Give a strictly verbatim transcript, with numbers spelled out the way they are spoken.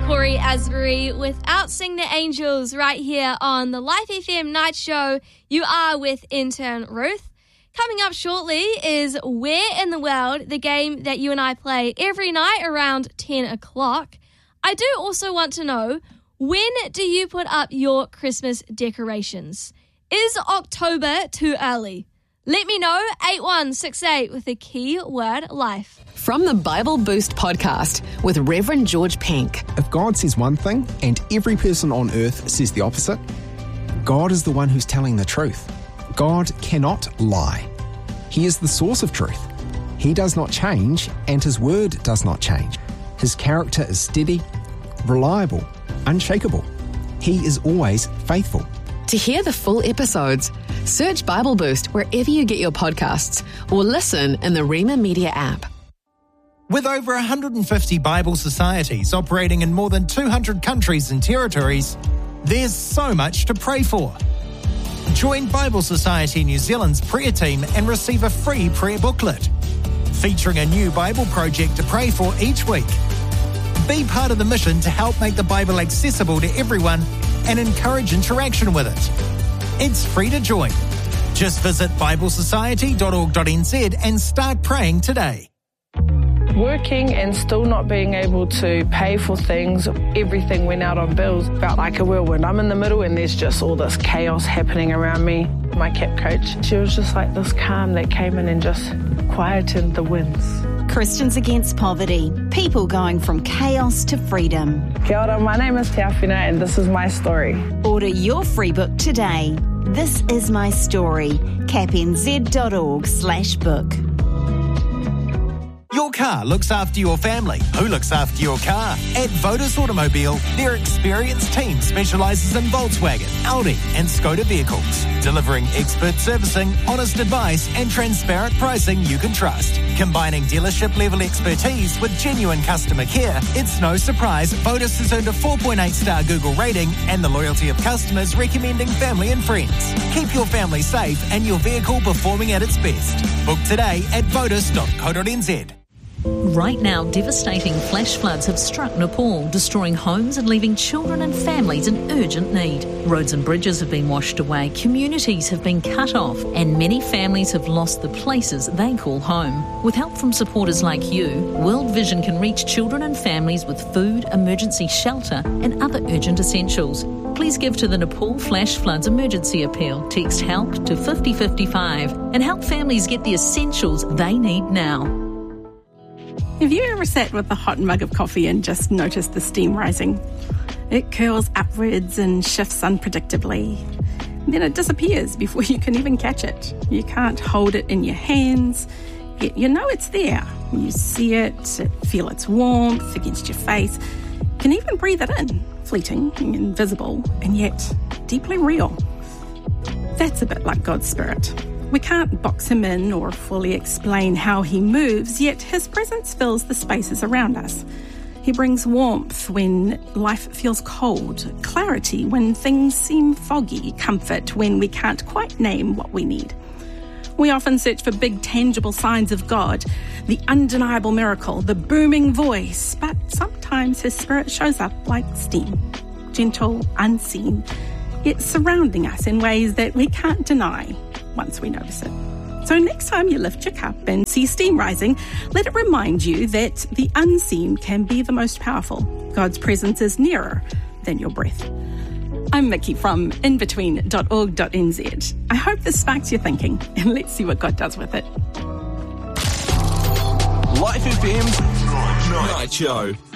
Corey Asbury with Out Sing the Angels right here on the Life F M Night Show. You are with intern Ruth. Coming up shortly is Where in the World, the game that you and I play every night around ten o'clock. I do also want to know, when do you put up your Christmas decorations? Is October too early? Let me know, eight one six eight with the key word life. From the Bible Boost podcast with Reverend George Penk. If God says one thing and every person on earth says the opposite, God is the one who's telling the truth. God cannot lie. He is the source of truth. He does not change, and his word does not change. His character is steady, reliable, unshakable. He is always faithful. To hear the full episodes, search Bible Boost wherever you get your podcasts or listen in the Rema Media app. With over one hundred fifty Bible societies operating in more than two hundred countries and territories, there's so much to pray for. Join Bible Society New Zealand's prayer team and receive a free prayer booklet featuring a new Bible project to pray for each week. Be part of the mission to help make the Bible accessible to everyone and encourage interaction with it. It's free to join. Just visit bible society dot org dot n z and start praying today. Working and still not being able to pay for things, everything went out on bills, felt like a whirlwind. I'm in the middle and there's just all this chaos happening around me. My cap coach, she was just like this calm that came in and just quietened the winds. Christians Against Poverty, people going from chaos to freedom. Kia ora, my name is Te Awhina and this is my story. Order your free book today. This is my story. capnz dot org slash book. Your car looks after your family. Who looks after your car? At Votus Automobile, their experienced team specialises in Volkswagen, Audi and Skoda vehicles, delivering expert servicing, honest advice and transparent pricing you can trust. Combining dealership-level expertise with genuine customer care, it's no surprise Votus has earned a four point eight star Google rating and the loyalty of customers recommending family and friends. Keep your family safe and your vehicle performing at its best. Book today at votus dot co dot n z. Right now, devastating flash floods have struck Nepal, destroying homes and leaving children and families in urgent need. Roads and bridges have been washed away, communities have been cut off, and many families have lost the places they call home. With help from supporters like you, World Vision can reach children and families with food, emergency shelter, and other urgent essentials. Please give to the Nepal Flash Floods Emergency Appeal. Text HELP to fifty fifty-five and help families get the essentials they need now. Have you ever sat with a hot mug of coffee and just noticed the steam rising? It curls upwards and shifts unpredictably. Then it disappears before you can even catch it. You can't hold it in your hands, yet you know it's there. You see it, feel its warmth against your face. You can even breathe it in, fleeting, invisible, and yet deeply real. That's a bit like God's Spirit. We can't box him in or fully explain how he moves, yet his presence fills the spaces around us. He brings warmth when life feels cold, clarity when things seem foggy, comfort when we can't quite name what we need. We often search for big, tangible signs of God, the undeniable miracle, the booming voice, but sometimes his spirit shows up like steam, gentle, unseen, yet surrounding us in ways that we can't deny once we notice it. So next time you lift your cup and see steam rising, let it remind you that the unseen can be the most powerful. God's presence is nearer than your breath. I'm Mickey from in between dot org dot n z. I hope this sparks your thinking, and let's see what God does with it. Life F M Night Show.